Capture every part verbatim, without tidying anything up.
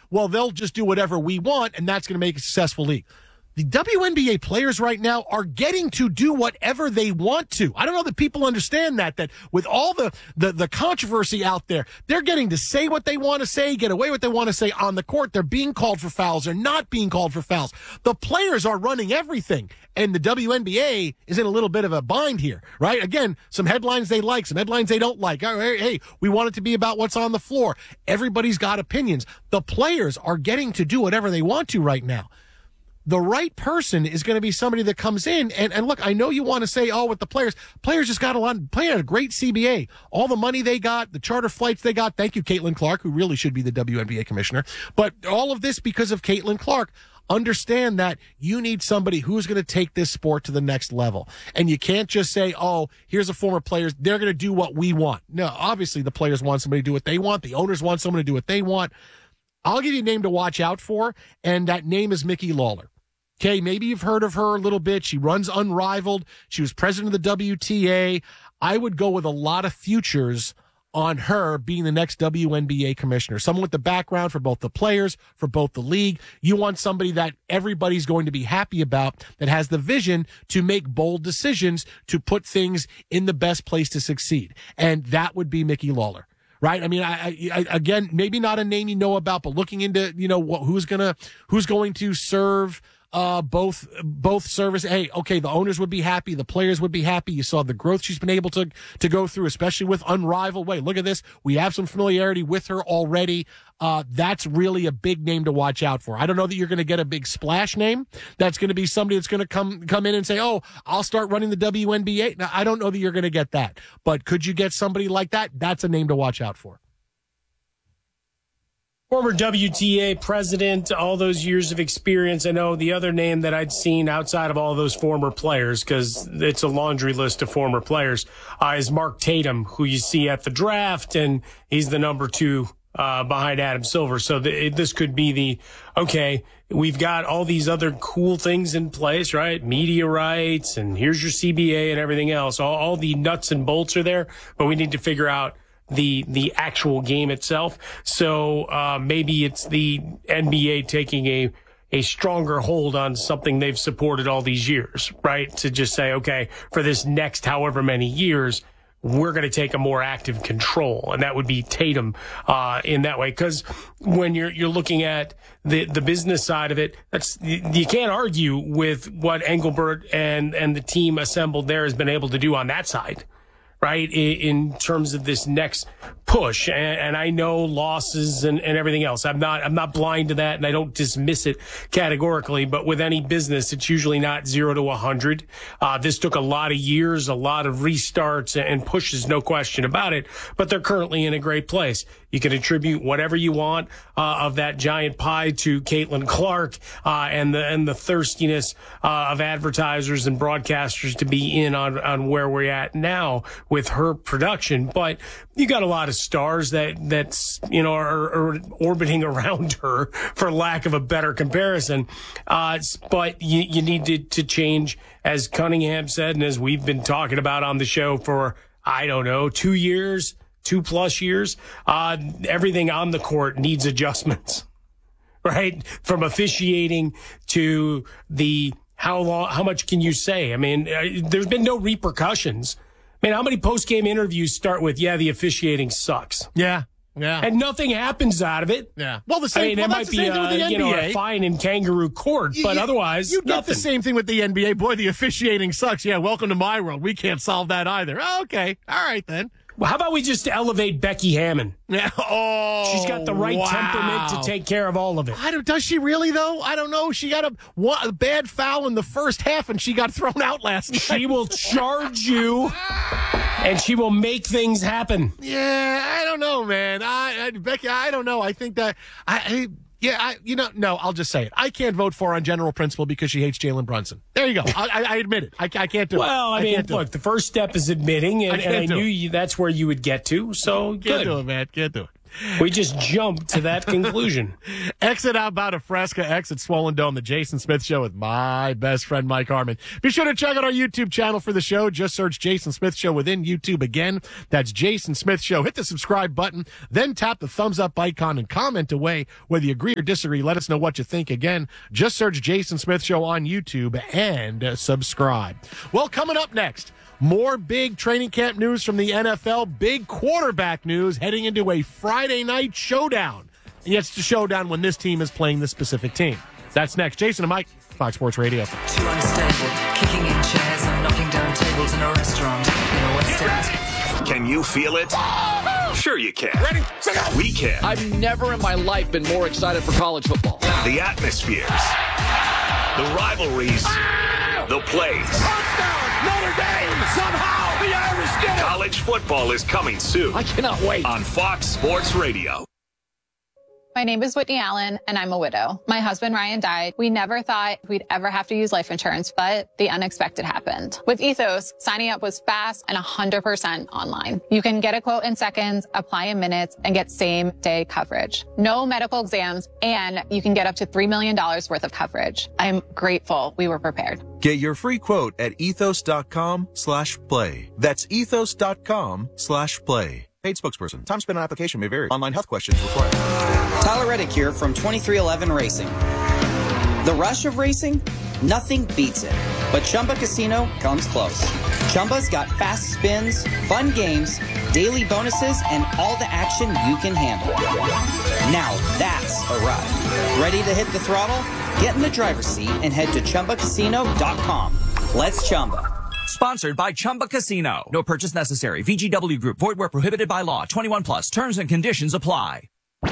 well, they'll just do whatever we want, and that's going to make a successful league. The W N B A players right now are getting to do whatever they want to. I don't know that people understand that, that with all the, the, the controversy out there, they're getting to say what they want to say, get away what they want to say on the court. They're being called for fouls. They're not being called for fouls. The players are running everything, and the W N B A is in a little bit of a bind here, right? Again, some headlines they like, some headlines they don't like. Oh, hey, hey, we want it to be about what's on the floor. Everybody's got opinions. The players are getting to do whatever they want to right now. The right person is going to be somebody that comes in and, and look, I know you want to say, oh, with the players, players just got a lot, playing at a great C B A. All the money they got, the charter flights they got. Thank you, Caitlin Clark, who really should be the W N B A commissioner. But all of this because of Caitlin Clark. Understand that you need somebody who's going to take this sport to the next level. And you can't just say, oh, here's a former player. They're going to do what we want. No, obviously the players want somebody to do what they want. The owners want someone to do what they want. I'll give you a name to watch out for, and that name is Mickey Lawler. Okay, maybe you've heard of her a little bit. She runs Unrivaled. She was president of the W T A. I would go with a lot of futures on her being the next W N B A commissioner. Someone with the background for both the players, for both the league. You want somebody that everybody's going to be happy about, that has the vision to make bold decisions, to put things in the best place to succeed. And that would be Mickey Lawler. Right. I mean, I, I, again, maybe not a name you know about, but looking into, you know, who's going to, who's going to serve, Uh, both, both service. Hey, okay, the owners would be happy. The players would be happy. You saw the growth she's been able to, to go through, especially with Unrivaled. Wait, look at this. We have some familiarity with her already. Uh, that's really a big name to watch out for. I don't know that you're going to get a big splash name. That's going to be somebody that's going to come, come in and say, oh, I'll start running the W N B A. Now, I don't know that you're going to get that, but could you get somebody like that? That's a name to watch out for. Former W T A president, all those years of experience. I know the other name that I'd seen outside of all those former players, because it's a laundry list of former players, uh, is Mark Tatum, who you see at the draft, and he's the number two uh, behind Adam Silver. So the, this could be the, okay, we've got all these other cool things in place, right? Media rights, and here's your C B A and everything else. All, all the nuts and bolts are there, but we need to figure out the the actual game itself. So uh, maybe it's the N B A taking a a stronger hold on something they've supported all these years, right? To just say, okay, for this next however many years, we're going to take a more active control, and that would be Tatum uh, in that way. Because when you're you're looking at the the business side of it, that's you can't argue with what Engelbert and and the team assembled there has been able to do on that side. Right, in terms of this next push, and, and I know losses and, and everything else. I'm not I'm not blind to that, and I don't dismiss it categorically. But with any business, it's usually not zero to a hundred. Uh, this took a lot of years, a lot of restarts and pushes, no question about it. But they're currently in a great place. You can attribute whatever you want uh, of that giant pie to Caitlin Clark uh, and the and the thirstiness uh, of advertisers and broadcasters to be in on on where we're at now with her production. But you got a lot of stars that that's you know are, are orbiting around her, for lack of a better comparison. Uh, but you you need to, to change, as Cunningham said, and as we've been talking about on the show for I don't know two years. Two plus years, uh, everything on the court needs adjustments, right? From officiating to the how long, how much can you say? I mean, uh, there's been no repercussions. I mean, how many post-game interviews start with, yeah, the officiating sucks? Yeah. Yeah. And nothing happens out of it. Yeah. Well, the same, I mean, well, it might be a, you know, a fine in kangaroo court, you, but you, otherwise, you get nothing. the same thing with the N B A. Boy, the officiating sucks. Yeah, welcome to my world. We can't solve that either. Oh, okay. All right, then. Well, how about we just elevate Becky Hammon? Yeah. Oh, she's got the right wow. temperament to take care of all of it. I don't, does she really, though? I don't know. She got a, one, a bad foul in the first half, and she got thrown out last night. She will charge you, and she will make things happen. Yeah, I don't know, man. I, I Becky, I don't know. I think that I. I Yeah, I, you know, no, I'll just say it. I can't vote for her on general principle because she hates Jalen Brunson. There you go. I, I, I admit it. I, I can't do well, it. Well, I, I mean, look, the first step is admitting, and I, and I knew you, that's where you would get to. So can't good. do it, man. Can't do it. We just jumped to that conclusion. Exit outbound of Fresca, exit Swollen Dome, the Jason Smith Show with my best friend, Mike Harmon. Be sure to check out our YouTube channel for the show. Just search Jason Smith Show within YouTube. Again, that's Jason Smith Show. Hit the subscribe button, then tap the thumbs up icon and comment away whether you agree or disagree. Let us know what you think. Again, just search Jason Smith Show on YouTube and uh, subscribe. Well, coming up next, more big training camp news from the N F L, big quarterback news heading into a Friday night showdown. And yet it's the showdown when this team is playing this specific team. That's next. Jason and Mike, Fox Sports Radio. Too unstable, kicking in chairs and knocking down tables in a restaurant in a West End. Can you feel it? Sure you can. Ready? We can. I've never in my life been more excited for college football. The atmospheres, the rivalries, the plays. Touchdown, Notre Dame! Somehow the Irish get it! College football is coming soon I cannot wait. on Fox Sports Radio. My name is Whitney Allen, and I'm a widow. My husband, Ryan, died. We never thought we'd ever have to use life insurance, but the unexpected happened. With Ethos, signing up was fast and one hundred percent online. You can get a quote in seconds, apply in minutes, and get same-day coverage. No medical exams, and you can get up to three million dollars worth of coverage. I'm grateful we were prepared. Get your free quote at ethos.com slash play. That's ethos.com slash play. Paid spokesperson. Time spent on application may vary. Online health questions required. Tyler Reddick here from twenty-three eleven Racing. The rush of racing? Nothing beats it. But Chumba Casino comes close. Chumba's got fast spins, fun games, daily bonuses, and all the action you can handle. Now that's a ride. Ready to hit the throttle? Get in the driver's seat and head to Chumba Casino dot com. Let's Chumba. Sponsored by Chumba Casino. No purchase necessary. V G W Group. Void where prohibited by law. twenty-one plus. Terms and conditions apply.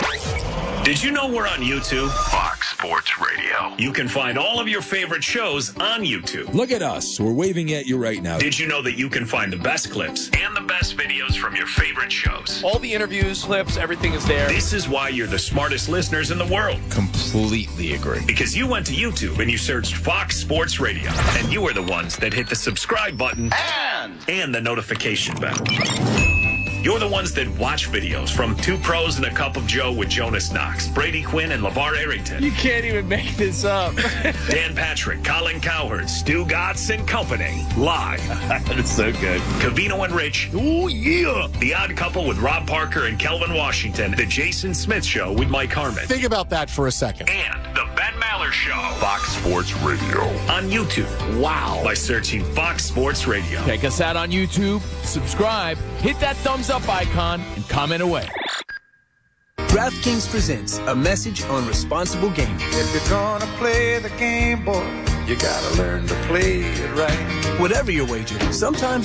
Did you know we're on YouTube? Fox Sports Radio. You can find all of your favorite shows on YouTube. Look at us. We're waving at you right now. Did you know that you can find the best clips and the best videos from your favorite shows? All the interviews, clips, everything is there. This is why you're the smartest listeners in the world. Completely agree. Because you went to YouTube and you searched Fox Sports Radio. And you were the ones that hit the subscribe button And and the notification bell. You're the ones that watch videos from Two Pros and a Cup of Joe with Jonas Knox, Brady Quinn, and LeVar Arrington. you can't even make this up. Dan Patrick, Colin Cowherd, Stu Gatz and Company. Live. That's so good. Cavino and Rich. Oh, yeah. The Odd Couple with Rob Parker and Kelvin Washington. The Jason Smith Show with Mike Harmon. Think about that for a second. And the Ben Maller Show. Fox Sports Radio. On YouTube. Wow. By searching Fox Sports Radio. Check us out on YouTube, subscribe, hit that thumbs up icon, and comment away. DraftKings presents a message on responsible gaming. If you're gonna play the game, boy, you gotta learn to play it right. Whatever your wager, sometimes